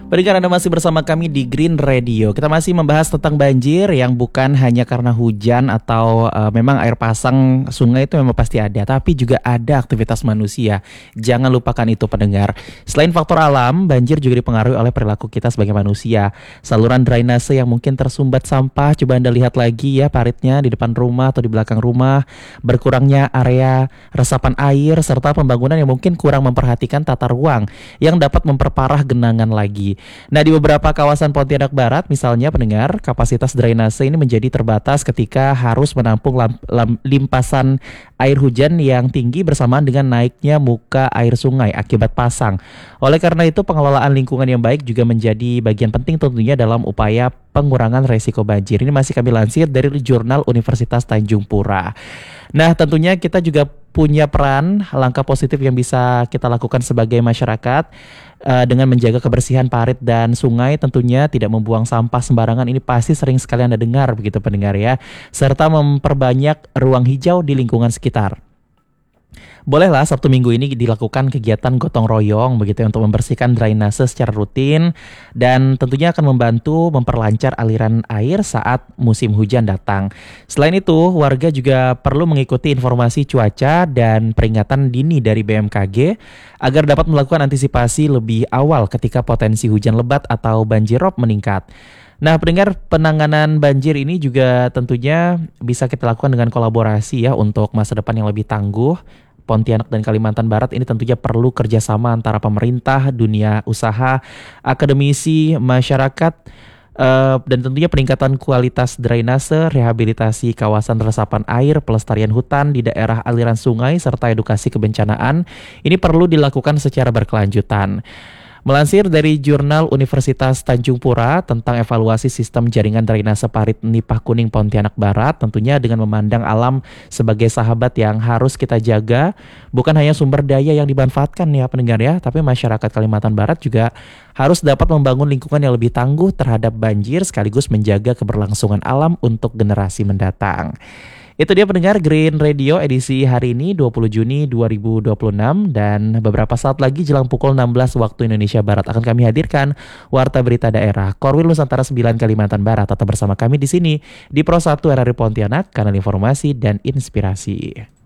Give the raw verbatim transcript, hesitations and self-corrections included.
Pendengar, Anda masih bersama kami di Green Radio. Kita masih membahas tentang banjir yang bukan hanya karena hujan atau uh, memang air pasang sungai itu memang pasti ada, tapi juga ada aktivitas manusia. Jangan lupakan itu, pendengar. Selain faktor alam, banjir juga dipengaruhi oleh perilaku kita sebagai manusia. Saluran drainase yang mungkin tersumbat sampah, coba Anda lihat lagi ya paritnya di depan rumah atau di belakang rumah. Berkurangnya area resapan air serta pembangunan yang mungkin kurang memperhatikan tata ruang yang dapat memperparah genangan lagi. Nah, di beberapa kawasan Pontianak Barat misalnya, pendengar, kapasitas drainase ini menjadi terbatas ketika harus menampung lam, lam, limpasan air hujan yang tinggi bersamaan dengan naiknya muka air sungai akibat pasang. Oleh karena itu, pengelolaan lingkungan yang baik juga menjadi bagian penting tentunya dalam upaya pengurangan resiko banjir. Ini masih kami lansir dari Jurnal Universitas Tanjung Pura. Nah, tentunya kita juga punya peran, langkah positif yang bisa kita lakukan sebagai masyarakat uh, dengan menjaga kebersihan parit dan sungai, tentunya tidak membuang sampah sembarangan. Ini pasti sering sekali Anda dengar begitu, pendengar ya. Serta memperbanyak ruang hijau di lingkungan sekitar. Bolehlah Sabtu Minggu ini dilakukan kegiatan gotong royong begitu ya, untuk membersihkan drainase secara rutin dan tentunya akan membantu memperlancar aliran air saat musim hujan datang. Selain itu, warga juga perlu mengikuti informasi cuaca dan peringatan dini dari B M K G agar dapat melakukan antisipasi lebih awal ketika potensi hujan lebat atau banjirop meningkat. Nah, pendengar, penanganan banjir ini juga tentunya bisa kita lakukan dengan kolaborasi ya untuk masa depan yang lebih tangguh. Pontianak dan Kalimantan Barat ini tentunya perlu kerjasama antara pemerintah, dunia usaha, akademisi, masyarakat, uh, dan tentunya peningkatan kualitas drainase, rehabilitasi kawasan resapan air, pelestarian hutan di daerah aliran sungai, serta edukasi kebencanaan. Ini perlu dilakukan secara berkelanjutan. Melansir dari Jurnal Universitas Tanjung Pura tentang evaluasi sistem jaringan drainase parit Nipah Kuning Pontianak Barat, tentunya dengan memandang alam sebagai sahabat yang harus kita jaga, bukan hanya sumber daya yang dimanfaatkan ya pendengar ya, tapi masyarakat Kalimantan Barat juga harus dapat membangun lingkungan yang lebih tangguh terhadap banjir sekaligus menjaga keberlangsungan alam untuk generasi mendatang. Itu dia pendengar Green Radio edisi hari ini dua puluh Juni dua ribu dua puluh enam, dan beberapa saat lagi jelang pukul enam belas waktu Indonesia Barat akan kami hadirkan Warta Berita Daerah Korwil Nusantara sembilan Kalimantan Barat. Tetap bersama kami di sini di Pro satu R R I Pontianak, kanal informasi dan inspirasi.